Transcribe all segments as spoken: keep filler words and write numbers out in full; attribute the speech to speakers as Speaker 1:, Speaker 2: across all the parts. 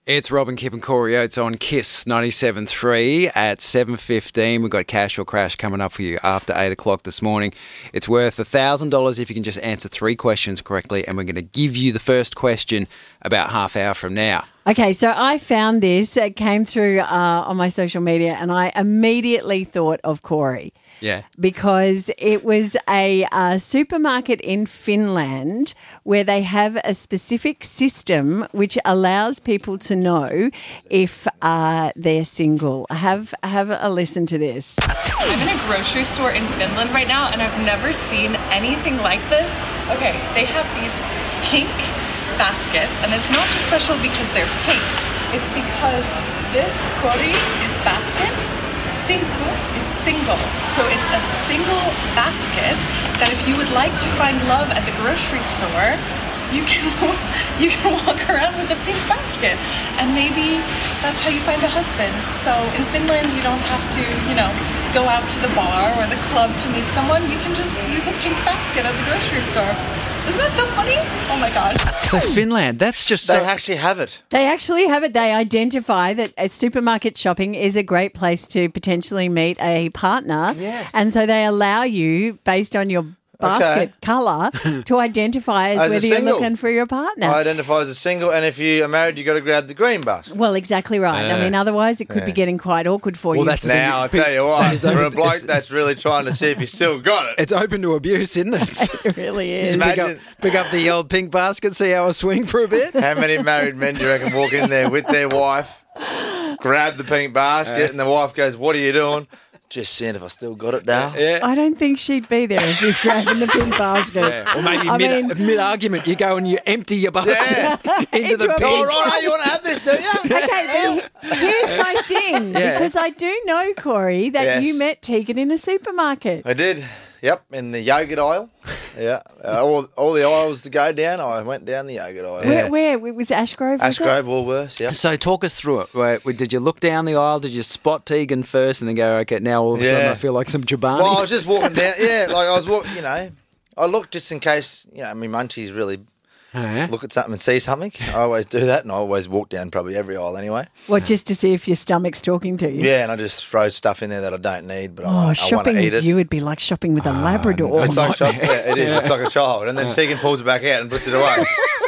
Speaker 1: It's Robin, Kip and Corey Oates on Kiss ninety-seven point three at seven fifteen. We've got Cash or Crash coming up for you after eight o'clock this morning. It's worth one thousand dollars if you can just answer three questions correctly, and we're going to give you the first question about half hour from now.
Speaker 2: Okay, so I found this. It came through uh, on my social media, and I immediately thought of Corey.
Speaker 1: Yeah.
Speaker 2: Because it was a uh, supermarket in Finland where they have a specific system which allows people to know if uh, they're single. Have have a listen to this.
Speaker 3: I'm in a grocery store in Finland right now, and I've never seen anything like this. Okay, they have these pink baskets, and it's not just special because they're pink. It's because this kori is basket, single is single. So it's a single basket that if you would like to find love at the grocery store, you can you can walk around with a pink basket, and maybe that's how you find a husband. So in Finland, you don't have to, you know, go out to the bar or the club to meet someone. You can just use a pink basket at the grocery store. Isn't that so funny? Oh my gosh.
Speaker 1: So Finland, that's just
Speaker 4: They
Speaker 1: so...
Speaker 4: actually have it.
Speaker 2: They actually have it. They identify that uh, supermarket shopping is a great place to potentially meet a partner.
Speaker 4: Yeah.
Speaker 2: And so they allow you, based on your basket
Speaker 4: Okay.
Speaker 2: colour, to identify as,
Speaker 4: As a
Speaker 2: whether you're
Speaker 4: single.
Speaker 2: looking for your partner.
Speaker 4: I identify as a single, and if you are married, you got to grab the green basket.
Speaker 2: Well, exactly right. I
Speaker 1: Yeah.
Speaker 2: mean, otherwise it could be getting quite awkward for
Speaker 1: Well,
Speaker 2: you.
Speaker 1: that's the thing.
Speaker 4: Now, I tell you what,
Speaker 1: It's
Speaker 4: for a
Speaker 1: open-
Speaker 4: bloke
Speaker 1: it's-
Speaker 4: that's really trying to see if you still got it.
Speaker 1: It's open to abuse, isn't it?
Speaker 2: It really is.
Speaker 1: Pick up,
Speaker 4: Imagine-
Speaker 1: pick up the old pink basket, see how I swing for a bit.
Speaker 4: How many married men do you reckon walk in there with their wife, grab the pink basket, and the wife goes, "What are you doing?" Just seeing if I still got it now.
Speaker 1: Yeah.
Speaker 2: I don't think she'd be there if she's grabbing the pink basket.
Speaker 1: Or maybe
Speaker 2: I
Speaker 1: mid,
Speaker 2: mean-
Speaker 1: mid-argument, you go and you empty your basket into
Speaker 2: Into
Speaker 1: the
Speaker 2: a
Speaker 1: pink.
Speaker 4: All right, you want to have this, do you?
Speaker 2: Okay, but here's my thing,
Speaker 1: Yeah.
Speaker 2: because I do know, Corey, that
Speaker 4: Yes.
Speaker 2: you met Tegan in a supermarket.
Speaker 4: I did. Yep, in the yogurt aisle. Yeah, uh, all, all the aisles to go down. I went down the yogurt aisle.
Speaker 2: Where, where? It was Ashgrove, was it?
Speaker 4: Ashgrove, Woolworths. Yeah.
Speaker 1: So talk us through it. Wait, wait, did you look down the aisle? Did you spot Tegan first and then go, okay, now all of a sudden
Speaker 4: Yeah.
Speaker 1: I feel like some Jabani?
Speaker 4: Well, I was just walking down. Yeah, like I was walking. You know, I looked just in case. You know, my munchies really
Speaker 1: Uh-huh.
Speaker 4: look at something and see something. I always do that, and I always walk down probably every aisle anyway.
Speaker 2: Well, just to see if your stomach's talking to you.
Speaker 4: Yeah, and I just throw stuff in there that I don't need, but I,
Speaker 2: Oh,
Speaker 4: I want
Speaker 2: shopping
Speaker 4: to eat
Speaker 2: with
Speaker 4: it.
Speaker 2: you would be like shopping with a Labrador.
Speaker 4: It's like child, yeah, it is. It's like a child, and then Tegan pulls it back out and puts it away.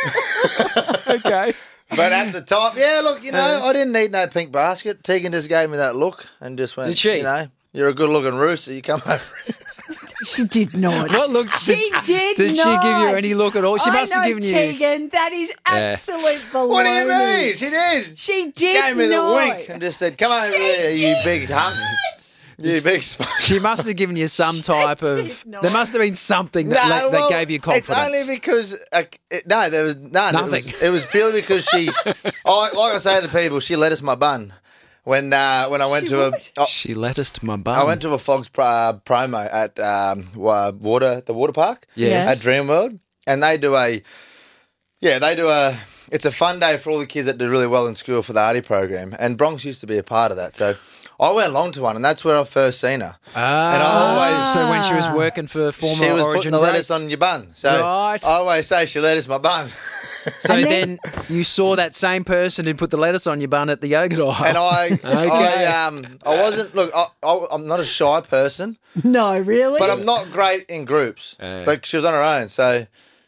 Speaker 1: Okay.
Speaker 4: But at the time, yeah, look, you know, I didn't need no pink basket. Tegan just gave me that look and just went,
Speaker 1: Did she?
Speaker 4: you know, you're a good-looking rooster. You come over.
Speaker 2: She did not.
Speaker 1: What look?
Speaker 2: She did,
Speaker 1: Did she
Speaker 2: not.
Speaker 1: give you any look at all? She
Speaker 2: I
Speaker 1: must have
Speaker 2: know,
Speaker 1: given you.
Speaker 2: Tegan, that is absolute baloney.
Speaker 4: What do you mean? She did.
Speaker 2: She did
Speaker 4: Gave me
Speaker 2: not.
Speaker 4: the wink and just said, "Come over
Speaker 2: She
Speaker 4: here, you
Speaker 2: did
Speaker 4: big hunk, you big." Sp-.
Speaker 1: She must have given you some type of.
Speaker 2: did not.
Speaker 1: There must have been something that, that, that gave you confidence.
Speaker 4: It's only because uh, it, no, there was none.
Speaker 1: Nothing.
Speaker 4: It was, it was purely because she, I, like I say to people, she lettuced my bun when uh, when I went
Speaker 2: She
Speaker 4: to a.
Speaker 2: what?
Speaker 4: oh,
Speaker 1: She lettuced my bum.
Speaker 4: I went to a Fogs pro, uh, promo at um, wa- water the water park
Speaker 1: Yes.
Speaker 4: at Dreamworld, and they do a yeah they do a it's a fun day for all the kids that do really well in school for the arty program, and Bronx used to be a part of that. So I went along to one, and that's where I first seen her.
Speaker 1: Ah,
Speaker 4: And I always-
Speaker 1: so when she was working for former
Speaker 4: She was
Speaker 1: Origin
Speaker 4: putting the lettuce
Speaker 1: grapes.
Speaker 4: on your bun. So
Speaker 1: Right.
Speaker 4: I always say she lettuced my bun.
Speaker 1: So
Speaker 2: And
Speaker 1: then,
Speaker 2: then-
Speaker 1: you saw that same person who put the lettuce on your bun at the yogurt aisle.
Speaker 4: And I,
Speaker 1: Okay.
Speaker 4: I, um, I wasn't. Look, I, I, I'm not a shy person,
Speaker 2: No, really?
Speaker 4: but I'm not great in groups.
Speaker 1: Yeah.
Speaker 4: But she was on her own, so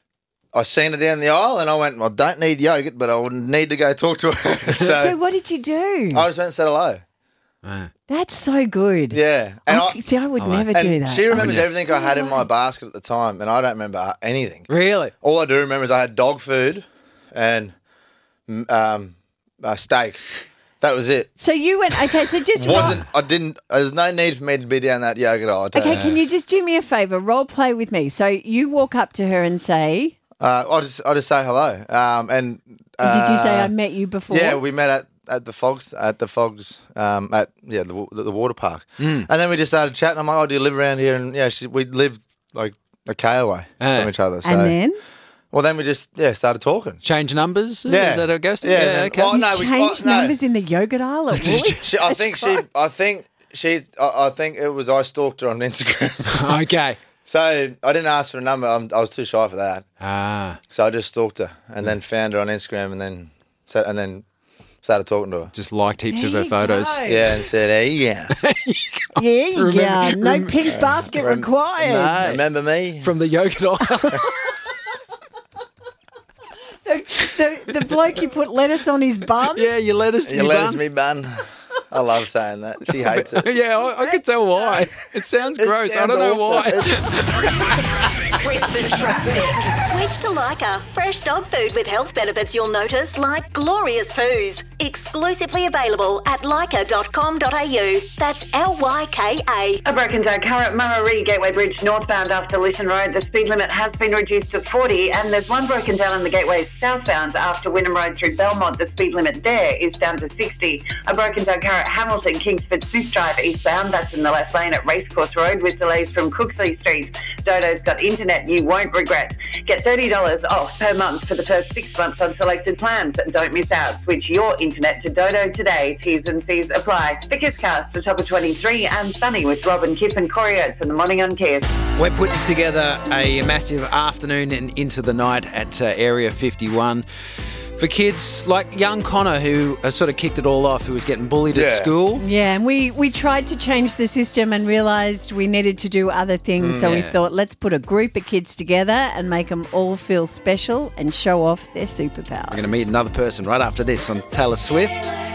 Speaker 4: I seen her down the aisle, and I went, "I don't need yogurt, but I would need to go talk to her." so
Speaker 2: So what did you do?
Speaker 4: I just went and said hello.
Speaker 2: That's so good.
Speaker 4: Yeah, and
Speaker 2: I,
Speaker 4: I,
Speaker 2: see, I would never
Speaker 4: and
Speaker 2: do that.
Speaker 4: she remembers
Speaker 2: I would
Speaker 4: everything I had in my basket at the time, and I don't remember anything.
Speaker 1: Really?
Speaker 4: All I do remember is I had dog food and mm, um, a steak. That was it.
Speaker 2: So you went, okay, so just
Speaker 4: Wasn't I didn't. There's no need for me to be down that yogurt aisle. I tell
Speaker 2: Okay,
Speaker 4: you.
Speaker 2: can you just do me a favour? Role play with me. So you walk up to her and say,
Speaker 4: Uh, I'll just I'll just say hello. Um, and uh,
Speaker 2: did you say I met you before?
Speaker 4: Yeah, we met at, at the Fogs at the Fogs um, at yeah the, the, the water park,
Speaker 1: Mm.
Speaker 4: and then we just started chatting. I'm like, "Oh, do you live around here?" And yeah, she, we lived like a K away
Speaker 1: Ah.
Speaker 4: from each other. So
Speaker 2: And then?
Speaker 4: well, then we just yeah started talking.
Speaker 1: Change numbers?
Speaker 4: Yeah,
Speaker 1: Is that how it goes? To?
Speaker 4: Yeah,
Speaker 1: Yeah,
Speaker 4: then-
Speaker 1: okay.
Speaker 4: well,
Speaker 2: You
Speaker 4: no, we
Speaker 2: changed
Speaker 4: oh, no.
Speaker 2: numbers in the yogurt aisle at Woolies?
Speaker 4: She, I think she. I think she. I, I think it was I stalked her on Instagram.
Speaker 1: Okay.
Speaker 4: So I didn't ask for a number. I'm, I was too shy for that.
Speaker 1: Ah.
Speaker 4: So I just stalked her and then found her on Instagram and then so and then Started talking to her.
Speaker 1: Just liked heaps
Speaker 2: There
Speaker 1: of her
Speaker 2: you
Speaker 1: photos.
Speaker 2: go.
Speaker 4: Yeah, and said, hey, yeah.
Speaker 2: There you
Speaker 1: Remember-
Speaker 2: go. No pink basket
Speaker 4: Rem-
Speaker 2: required.
Speaker 1: No.
Speaker 4: Remember me?
Speaker 1: From the yogurt aisle.
Speaker 2: The, the, the bloke you put lettuce on his bum.
Speaker 1: Yeah, you let us.
Speaker 4: You let us me bun. I love saying that. She hates it.
Speaker 1: Yeah, I, I could tell why. It sounds
Speaker 4: It
Speaker 1: gross. I
Speaker 4: sounds
Speaker 1: don't know
Speaker 4: awful.
Speaker 1: why.
Speaker 5: Brisbane traffic. Switch to Leica. Fresh dog food with health benefits you'll notice, like glorious poos. Exclusively available at leica dot com dot a u. That's L Y K A.
Speaker 6: A broken down car at Murray Gateway Bridge northbound after Lytton Road. The speed limit has been reduced to forty, and there's one broken down on the Gateway southbound after Wynnum Road through Belmont. The speed limit there is down to sixty. A broken down car at Hamilton Kingsford Smith Drive eastbound. That's in the left lane at Racecourse Road with delays from Cooksley Street. Dodo's got internet you won't regret. Get thirty dollars off per month for the first six months on selected plans. Don't miss out. Switch your internet to Dodo today. T's and C's apply. The Kisscast, the top of twenty-three, and Sunny with Robin Kipp and Corey Oates in the morning on Kiss.
Speaker 1: We're putting together a massive afternoon and into the night at uh, Area fifty-one for kids like young Connor, who uh, sort of kicked it all off, who was getting bullied at
Speaker 4: Yeah.
Speaker 1: school.
Speaker 2: Yeah, and we, we tried to change the system and realised we needed to do other things. so we
Speaker 1: yeah.
Speaker 2: thought, let's put a group of kids together and make them all feel special and show off their superpowers.
Speaker 1: We're going to meet another person right after this on Taylor Swift.